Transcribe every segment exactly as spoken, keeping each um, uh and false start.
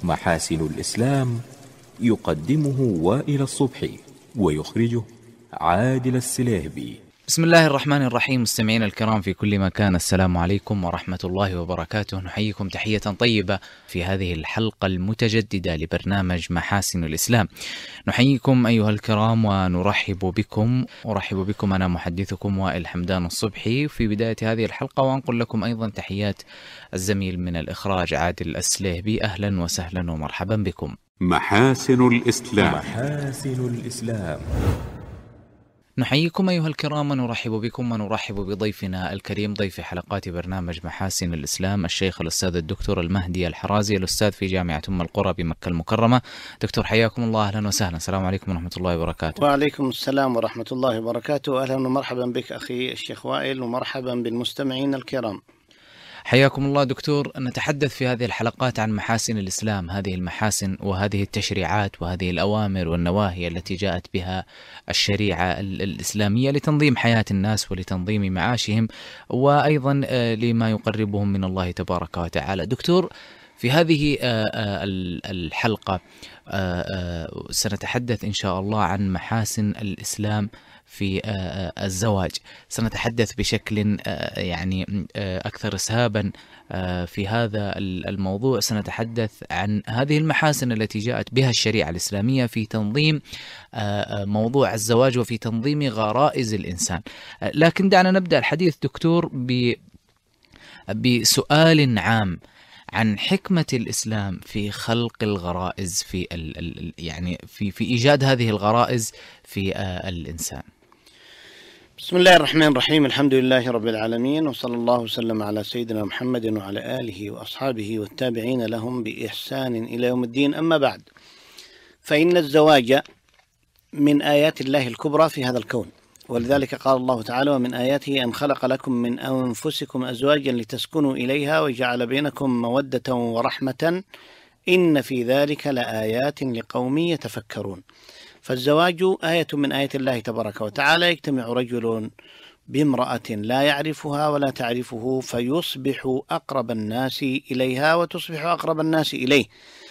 محاسن الإسلام، يقدمه وائل الصبحي ويخرجه عادل السليهبي. بسم الله الرحمن الرحيم. مستمعينا الكرام في كل مكان، السلام عليكم ورحمة الله وبركاته. نحييكم تحية طيبة في هذه الحلقة المتجددة لبرنامج محاسن الإسلام. نحييكم أيها الكرام ونرحب بكم أرحب بكم أنا محدثكم وائل حمدان الصبحي في بداية هذه الحلقة، وأنقل لكم أيضا تحيات الزميل من الإخراج عادل السليهبي. أهلا وسهلا ومرحبا بكم. محاسن الإسلام. محاسن الإسلام. نحييكم أيها الكرام ونرحب بكم ونرحب بضيفنا الكريم، ضيف حلقات برنامج محاسن الإسلام، الشيخ الأستاذ الدكتور المهدي الحرازي، الأستاذ في جامعة أم القرى بمكة المكرمة. دكتور حياكم الله، أهلا وسهلا. السلام عليكم ورحمة الله وبركاته. وعليكم السلام ورحمة الله وبركاته. أهلا ومرحبا بك أخي الشيخ وائل، ومرحبا بالمستمعين الكرام. حياكم الله دكتور. نتحدث في هذه الحلقات عن محاسن الإسلام، هذه المحاسن وهذه التشريعات وهذه الأوامر والنواهي التي جاءت بها الشريعة الإسلامية لتنظيم حياة الناس ولتنظيم معاشهم، وأيضا لما يقربهم من الله تبارك وتعالى. دكتور، في هذه الحلقة سنتحدث إن شاء الله عن محاسن الإسلام في الزواج. سنتحدث بشكل يعني أكثر إسهابا في هذا الموضوع. سنتحدث عن هذه المحاسن التي جاءت بها الشريعة الإسلامية في تنظيم موضوع الزواج وفي تنظيم غرائز الإنسان. لكن دعنا نبدأ الحديث دكتور بسؤال عام عن حكمة الإسلام في خلق الغرائز، في ال يعني في في إيجاد هذه الغرائز في الإنسان. بسم الله الرحمن الرحيم. الحمد لله رب العالمين، وصلى الله وسلم على سيدنا محمد وعلى آله وأصحابه والتابعين لهم بإحسان إلى يوم الدين. أما بعد، فإن الزواج من آيات الله الكبرى في هذا الكون، ولذلك قال الله تعالى: ومن آياته أن خلق لكم من أنفسكم أزواجا لتسكنوا إليها وجعل بينكم مودة ورحمة إن في ذلك لآيات لقوم يتفكرون. فالزواج آية من آيات الله تبارك وتعالى. يجتمع رجل بامرأة لا يعرفها ولا تعرفه فيصبح أقرب الناس إليها وتصبح أقرب الناس إليه،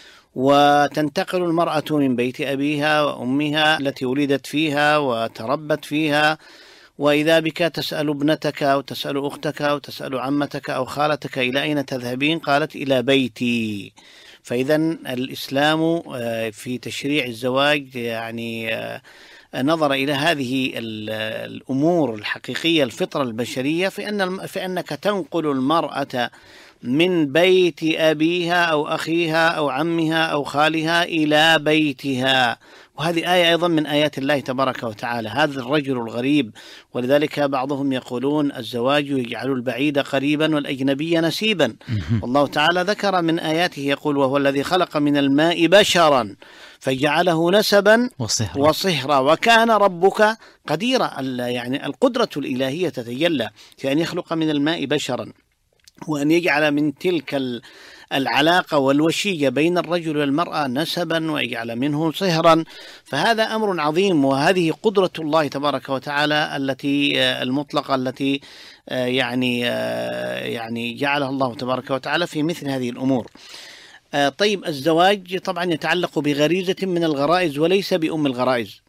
وتنتقل المرأة من بيت أبيها وأمها التي ولدت فيها وتربت فيها، وإذا بك تسأل ابنتك أو تسأل أختك أو تسأل عمتك أو خالتك: إلى أين تذهبين؟ قالت: إلى بيتي. فإذا الإسلام في تشريع الزواج يعني نظر إلى هذه الأمور الحقيقية، الفطرة البشرية، في أن في أنك تنقل المرأة من بيت أبيها أو أخيها أو عمها أو خالها إلى بيتها. وهذه آية أيضا من آيات الله تبارك وتعالى. هذا الرجل الغريب، ولذلك بعضهم يقولون: الزواج يجعل البعيد قريبا والأجنبي نسيبا. والله تعالى ذكر من آياته يقول: وهو الذي خلق من الماء بشرا فجعله نسبا وصهرا, وصهرا وكان ربك قديرا. يعني القدرة الإلهية تتجلى في أن يخلق من الماء بشرا، وأن يجعل من تلك العلاقة والوشية بين الرجل والمرأة نسبا، ويجعل منه صهرا. فهذا أمر عظيم، وهذه قدرة الله تبارك وتعالى التي المطلقة التي يعني يعني جعلها الله تبارك وتعالى في مثل هذه الأمور. طيب، الزواج طبعا يتعلق بغريزة من الغرائز وليس بأم الغرائز.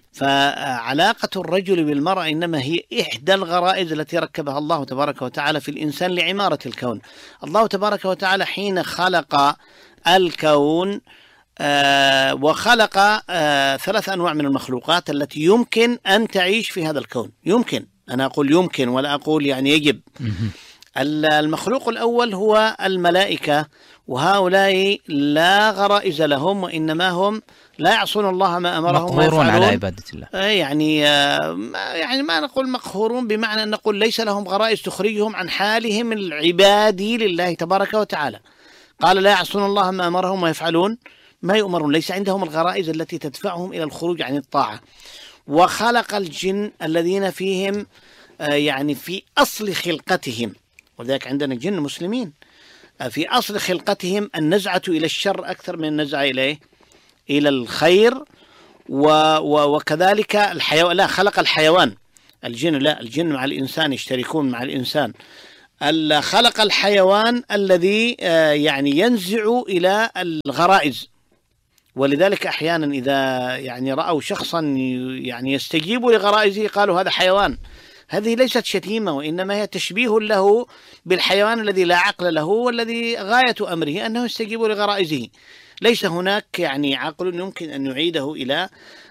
فعلاقة الرجل بالمرأة إنما هي إحدى الغرائز التي ركبها الله تبارك وتعالى في الإنسان لعمارة الكون. الله تبارك وتعالى حين خلق الكون آه وخلق آه ثلاث أنواع من المخلوقات التي يمكن أن تعيش في هذا الكون. يمكن، أنا أقول يمكن ولا أقول يعني يجب. المخلوق الأول هو الملائكة، وهؤلاء لا غرائز لهم، وإنما هم لا يعصون الله ما أمرهم مقهورون على عبادة الله. يعني يعني ما نقول مقهورون بمعنى أن نقول ليس لهم غرائز تخرجهم عن حالهم العبادي لله تبارك وتعالى. قال: لا يعصون الله ما أمرهم ويفعلون ما يؤمرون. ليس عندهم الغرائز التي تدفعهم إلى الخروج عن الطاعة. وخلق الجن الذين فيهم يعني في أصل خلقتهم، وذلك عندنا جن مسلمين في أصل خلقتهم النزعة إلى الشر أكثر من النزعة إليه إلى الخير. و و وكذلك الحيوان، لا، خلق الحيوان. الجن لا، الجن مع الإنسان يشتركون مع الإنسان. خلق الحيوان الذي يعني ينزع إلى الغرائز، ولذلك أحيانا إذا يعني رأوا شخصا يعني يستجيب لغرائزه قالوا هذا حيوان. هذه ليست شتيمة، وإنما هي تشبيه له بالحيوان الذي لا عقل له، والذي غاية أمره أنه يستجيب لغرائزه، ليس هناك يعني عقل يمكن أن يعيده إلى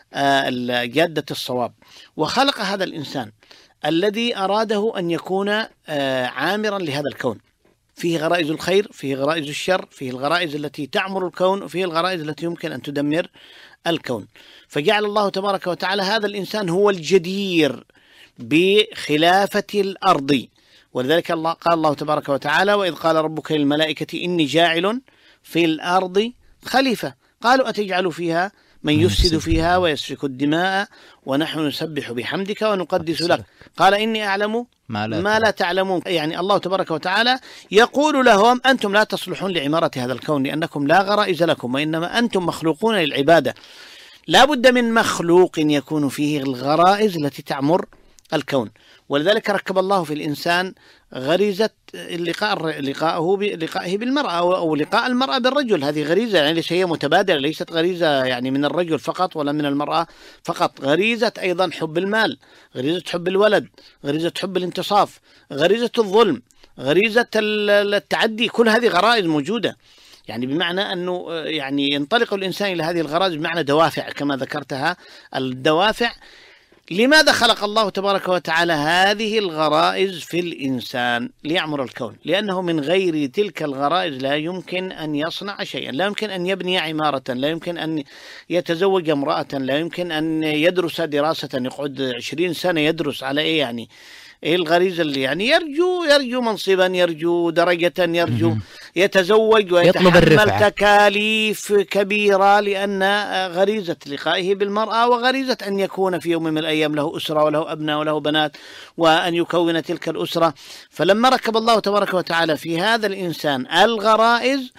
جادة الصواب. وخلق هذا الإنسان الذي أراده أن يكون عامرا لهذا الكون، فيه غرائز الخير، فيه غرائز الشر، فيه الغرائز التي تعمر الكون، وفيه الغرائز التي يمكن أن تدمر الكون. فجعل الله تبارك وتعالى هذا الإنسان هو الجدير بخلافة الأرض. ولذلك الله قال الله تبارك وتعالى: وإذ قال ربك للملائكة إني جاعل في الأرض خليفة قالوا أتجعل فيها من يفسد فيها ويسفك الدماء ونحن نسبح بحمدك ونقدس لك قال إني أعلم ما لا, ما لا تعلمون. يعني الله تبارك وتعالى يقول لهم: أنتم لا تصلحون لعمارة هذا الكون لأنكم لا غرائز لكم، وإنما أنتم مخلوقون للعبادة. لا بد من مخلوق يكون فيه الغرائز التي تعمر الكون. ولذلك ركب الله في الإنسان غريزة اللقاء لقاءه بلقائه بالمرأة، أو لقاء المرأة بالرجل. هذه غريزة يعني ليس هي متبادلة، ليست غريزة يعني من الرجل فقط ولا من المرأة فقط. غريزة أيضا حب المال، غريزة حب الولد، غريزة حب الانتصاف، غريزة الظلم، غريزة التعدي، كل هذه غرائز موجودة. يعني بمعنى أنه يعني ينطلق الإنسان إلى هذه الغرائز بمعنى دوافع كما ذكرتها. الدوافع لماذا خلق الله تبارك وتعالى هذه الغرائز في الإنسان؟ ليعمر الكون، لأنه من غير تلك الغرائز لا يمكن أن يصنع شيئا، لا يمكن أن يبني عمارة، لا يمكن أن يتزوج امرأة، لا يمكن أن يدرس دراسة يقعد عشرين سنة يدرس على إيه يعني إيه الغريزة اللي يعني يرجو يرجو منصبا، يرجو درجة، يرجو يتزوج ويتحمل تكاليف كبيرة، لأن غريزة لقائه بالمرأة وغريزة أن يكون في يوم من الأيام له أسرة وله أبناء وله بنات وأن يكون تلك الأسرة. فلما ركب الله تبارك وتعالى في هذا الإنسان الغرائز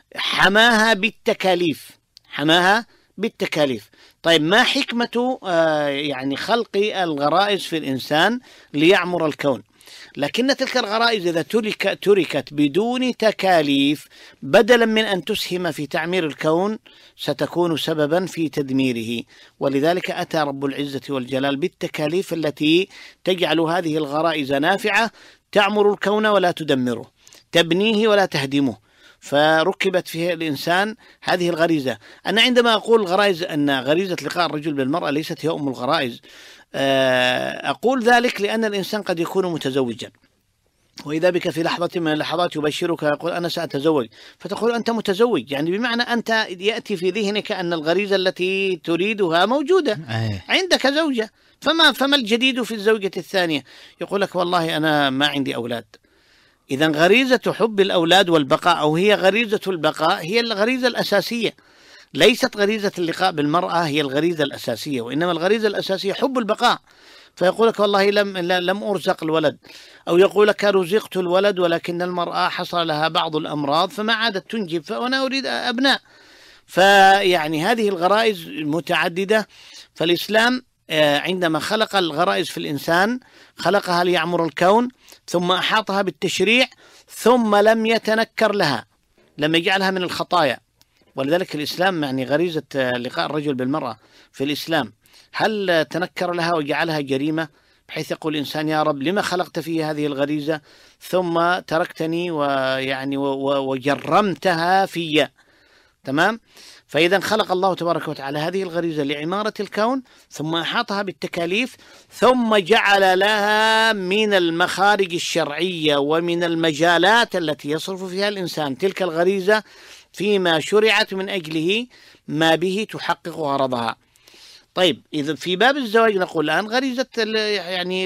حماها بالتكاليف، حماها بالتكاليف. طيب ما حكمة آه يعني خلق الغرائز في الإنسان؟ ليعمر الكون. لكن تلك الغرائز إذا ترك تركت بدون تكاليف بدلا من أن تسهم في تعمير الكون ستكون سببا في تدميره. ولذلك أتى رب العزة والجلال بالتكاليف التي تجعل هذه الغرائز نافعة، تعمر الكون ولا تدمره، تبنيه ولا تهدمه. فركبت فيه الإنسان هذه الغريزة. أنا عندما أقول غرائز أن غريزة لقاء الرجل بالمرأة ليست هي أم الغرائز، أقول ذلك لأن الإنسان قد يكون متزوجا، وإذا بك في لحظة من اللحظات يبشرك يقول أنا سأتزوج، فتقول أنت متزوج، يعني بمعنى أنت يأتي في ذهنك أن الغريزة التي تريدها موجودة عندك زوجة، فما فما الجديد في الزوجة الثانية؟ يقول لك والله أنا ما عندي أولاد. إذن غريزة حب الأولاد والبقاء، أو هي غريزة البقاء، هي الغريزة الأساسية، ليست غريزة اللقاء بالمرأة هي الغريزة الأساسية، وإنما الغريزة الأساسية حب البقاء. فيقول لك والله لم لم أرزق الولد، أو يقول لك رزقت الولد ولكن المرأة حصل لها بعض الأمراض فما عادت تنجب فأنا أريد أبناء. فيعني هذه الغرائز متعددة. فالإسلام عندما خلق الغرائز في الإنسان خلقها ليعمر الكون، ثم أحاطها بالتشريع، ثم لم يتنكر لها، لم يجعلها من الخطايا. ولذلك الإسلام يعني غريزة لقاء الرجل بالمرأة في الإسلام هل تنكر لها وجعلها جريمة بحيث يقول الإنسان يا رب لما خلقت في هذه الغريزة ثم تركتني ويعني وجرمتها في؟ تمام. فإذا خلق الله تبارك وتعالى هذه الغريزة لعمارة الكون، ثم أحاطها بالتكاليف، ثم جعل لها من المخارج الشرعية ومن المجالات التي يصرف فيها الإنسان تلك الغريزة فيما شرعت من أجله ما به تحقق غرضها. طيب إذا في باب الزواج نقول الآن غريزة يعني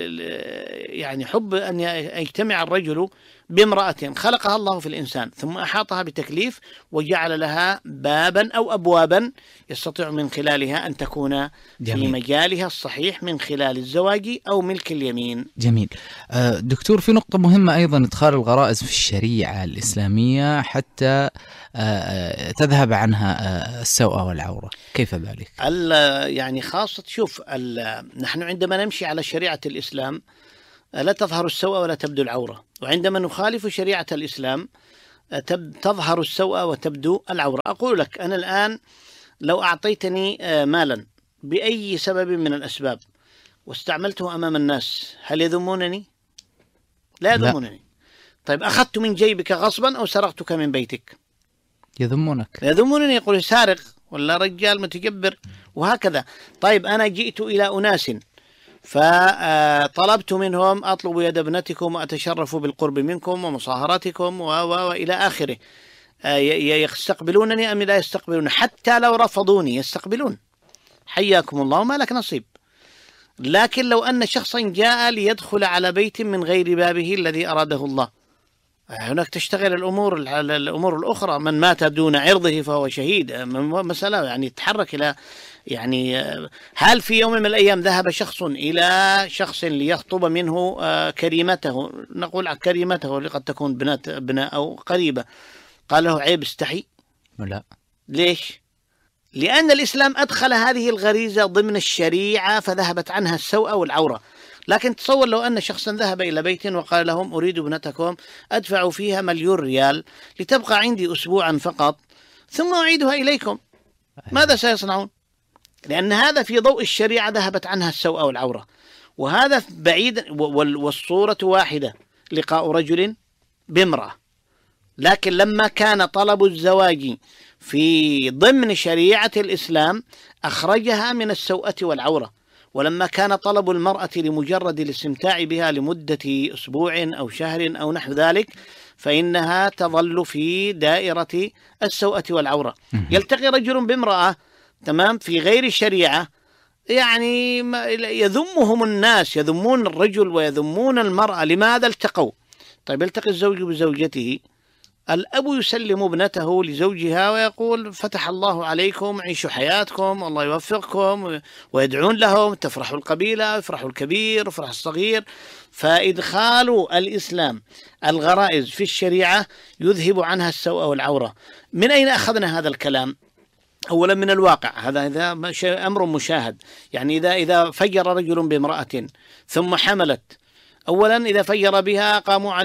يعني حب أن يجتمع الرجل بامرأة خلقها الله في الإنسان، ثم أحاطها بتكليف وجعل لها بابا أو أبوابا يستطيع من خلالها أن تكون جميل. في مجالها الصحيح من خلال الزواج أو ملك اليمين. جميل. دكتور، في نقطة مهمة أيضا إدخال الغرائز في الشريعة الإسلامية حتى تذهب عنها السوءة والعورة، كيف ذلك؟ يعني خاصة شوف نحن عندما نمشي على شريعة الإسلام لا تظهر السوء ولا تبدو العورة، وعندما نخالف شريعة الإسلام تظهر السوء وتبدو العورة. أقول لك أنا الآن لو أعطيتني مالا بأي سبب من الأسباب واستعملته أمام الناس، هل يذمونني؟ لا يذمونني. لا. طيب أخذت من جيبك غصبا أو سرقتك من بيتك؟ يذمونك. يذمونني، يقول سارق ولا رجال متجبر وهكذا. طيب أنا جئت إلى أناس فطلبت منهم أطلب يد ابنتكم وأتشرف بالقرب منكم ومصاهرتكم وإلى آخره، يستقبلونني أم لا يستقبلون؟ حتى لو رفضوني يستقبلون، حياكم الله وما لك نصيب. لكن لو أن شخصا جاء ليدخل على بيت من غير بابه الذي أراده الله، هناك تشتغل الأمور الأمور الأخرى. من مات دون عرضه فهو شهيد، مسألة يعني تتحرك إلى يعني هل في يوم من الأيام ذهب شخص إلى شخص ليخطب منه كريمته، نقول كريمته اللي قد تكون بنات ابناء أو قريبة، قال له عيب استحي؟ لا. ليش؟ لأن الإسلام أدخل هذه الغريزة ضمن الشريعة فذهبت عنها السوء والعورة. لكن تصور لو أن شخصا ذهب إلى بيت وقال لهم أريد ابنتكم أدفع فيها مليون ريال لتبقى عندي أسبوعا فقط ثم أعيدها إليكم، ماذا سيصنعون؟ لأن هذا في ضوء الشريعة ذهبت عنها السوء والعورة، وهذا بعيد. والصورة واحدة، لقاء رجل بامرأة، لكن لما كان طلب الزواج في ضمن شريعة الإسلام أخرجها من السوءة والعورة، ولما كان طلب المرأة لمجرد الاستمتاع بها لمدة أسبوع أو شهر أو نحو ذلك فإنها تظل في دائرة السوءة والعورة. يلتقي رجل بامرأة تمام في غير الشريعة، يعني يذمهم الناس، يذمون الرجل ويذمون المرأة. لماذا التقوا؟ طيب يلتقي الزوج بزوجته، الأب يسلم ابنته لزوجها ويقول فتح الله عليكم، عيشوا حياتكم، الله يوفقكم، ويدعون لهم، تفرح القبيلة، يفرح الكبير، يفرح الصغير. فإدخال الإسلام الغرائز في الشريعة يذهب عنها السوء والعورة. من أين أخذنا هذا الكلام؟ أولا من الواقع، هذا إذا أمر مشاهد. يعني إذا إذا فجر رجل بامرأة ثم حملت، أولا إذا فجر بها قاموا عليه